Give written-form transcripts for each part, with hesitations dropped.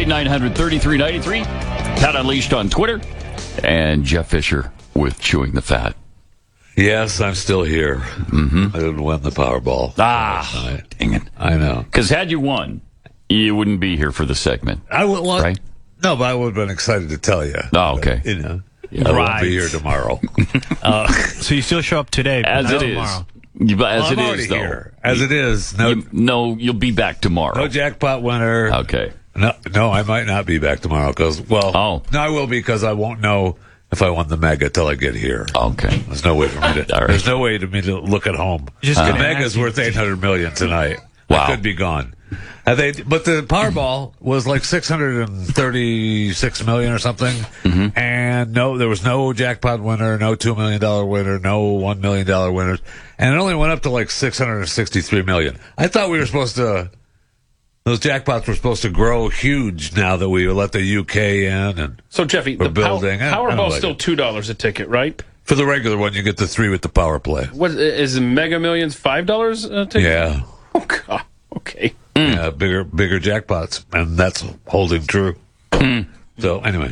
888-900-3393. Pat Unleashed on Twitter. And Jeff Fisher with Chewing the Fat. Yes, I'm still here. I didn't win the Powerball. Dang it. I know. Because had you won, you wouldn't be here for the segment. I would, right? No, but I would have been excited to tell you. Oh, okay. But, I won't be here tomorrow. So you still show up today, but as not it is. tomorrow. As I'm it is, though. here. As it is. No, you'll be back tomorrow. No jackpot winner. Okay. No, I might not be back tomorrow because, no, I will be because I won't know if I won the mega till I get here. Okay. There's no way for me to. Right. There's no way to me to look at home. The mega's worth $800 million tonight. Wow. I could be gone. But the Powerball was like $636 million or something, and there was no jackpot winner, no $2 million winner, no $1 million winners, and it only went up to like $663 million. I thought we were supposed to. Those jackpots were supposed to grow huge now that we let the UK in. And so, Jeffy, the Powerball's still $2 a ticket, right? For the regular one, you get the 3 with the power play. What is Mega Millions $5 a ticket? Yeah. Oh God. Okay. Yeah, bigger jackpots, and that's holding true. So anyway,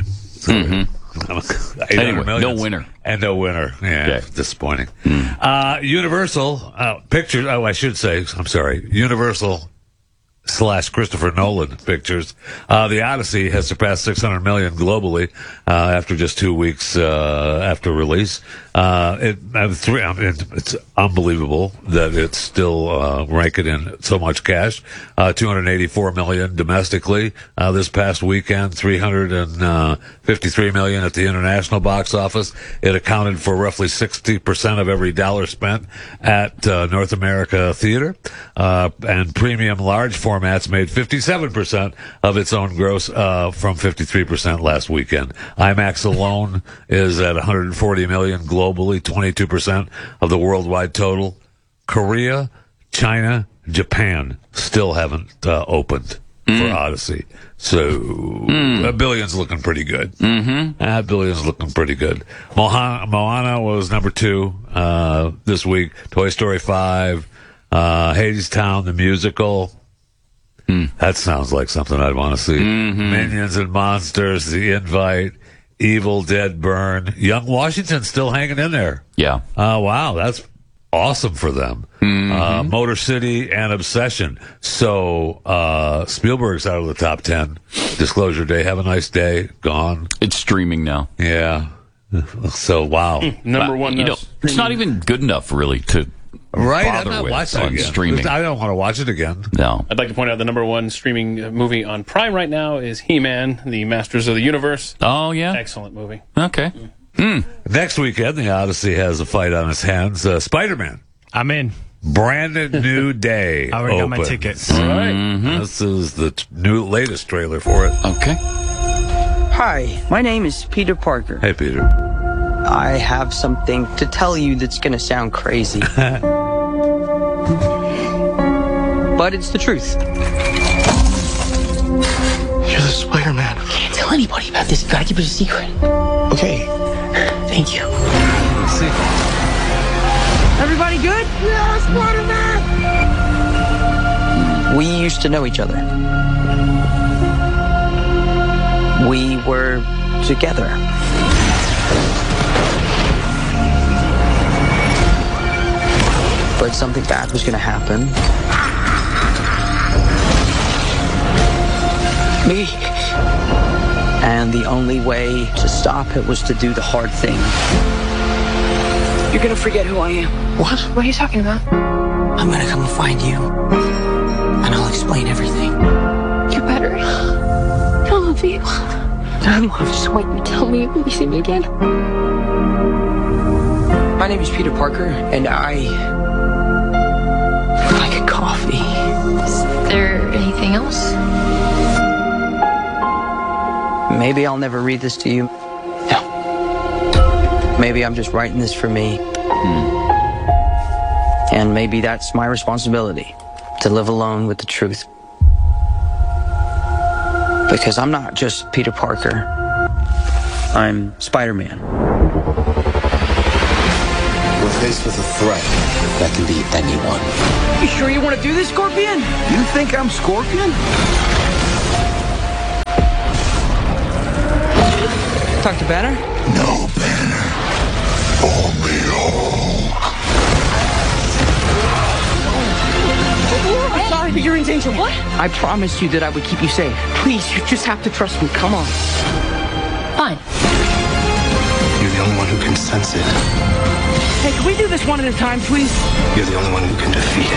no winner. And no winner. Yeah, disappointing. Universal Pictures. Oh, I should say. I'm sorry. Universal / Christopher Nolan Pictures. The Odyssey has surpassed 600 million globally after just 2 weeks after release. It's unbelievable that it's still raking in so much cash. 284 million domestically this past weekend. 353 million at the international box office. It accounted for roughly 60% of every dollar spent at North America theater. And premium large formats made 57% of its own gross from 53% last weekend. IMAX alone is at 140 million globally, 22% of the worldwide total. Korea, China, Japan still haven't opened for Odyssey. So Billion's looking pretty good. Billion's looking pretty good. Moana was number 2 this week. Toy Story 5, Hades Town, the musical. That sounds like something I'd want to see. Minions and Monsters, The Invite, Evil Dead Burn. Young Washington's still hanging in there. Yeah. Wow, that's awesome for them. Motor City and Obsession. So Spielberg's out of the top 10. Disclosure Day, have a nice day. Gone. It's streaming now. Yeah. So, wow. Number one. It's not even good enough, really, to I'm not watching it again. Streaming. I don't want to watch it again. No. I'd like to point out the number one streaming movie on Prime right now is He-Man, the Masters of the Universe. Oh, yeah? Excellent movie. Okay. Next weekend, the Odyssey has a fight on its hands. Spider-Man. I'm in. Brand new day. I already got my opens. tickets. All right. This is the latest trailer for it. Okay. Hi, my name is Peter Parker. Hey, Peter. I have something to tell you that's going to sound crazy. But it's the truth. You're the Spider-Man. Can't tell anybody about this. You gotta keep it a secret. Okay. Thank you. Let's see. Everybody good? Yeah, Spider-Man! We used to know each other. We were together. But something bad was gonna happen. Me. And the only way to stop it was to do the hard thing. You're gonna forget who I am. What? What are you talking about? I'm gonna come and find you. And I'll explain everything. You better. I love you. Just wait and tell me when you see me again. My name is Peter Parker, and I like a coffee. Is there anything else? Maybe I'll never read this to you. No. Maybe I'm just writing this for me. And maybe that's my responsibility, to live alone with the truth. Because I'm not just Peter Parker. I'm Spider-Man. We're faced with a threat that can be anyone. You sure you want to do this, Scorpion? You think I'm Scorpion? Talk to Banner? No Banner. Only Hulk. I'm sorry, but you're in danger. What? I promised you that I would keep you safe. Please, you just have to trust me. Come on. Fine. You're the only one who can sense it. Hey, can we do this one at a time, please? You're the only one who can defeat it.